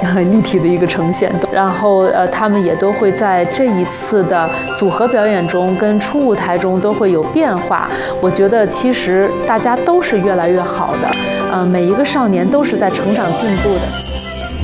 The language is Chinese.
立体的一个呈现。然后他们也都会在这一次的组合表演中跟初舞台中都会有变化。我觉得其实大家都是越来越好的，每一个少年都是在成长进步的。